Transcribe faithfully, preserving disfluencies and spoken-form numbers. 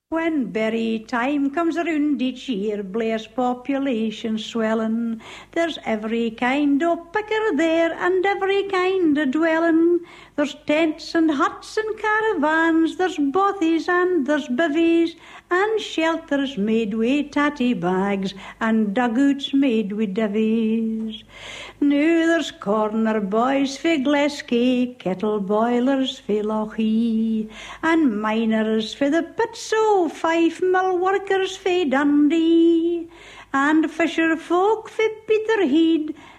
When berry time comes around each year, Blair's population swelling. There's every kind of picker there and every kind of dwelling. There's tents and huts and caravans, there's bothies and there's bivvies, and shelters made with tatty bags and dugouts made with divvies. Now there's corner boys for Glasgow, kettle boilers for Lochee, and miners for the pits, so five mill workers for Dundee, and fisher folk for Peterhead,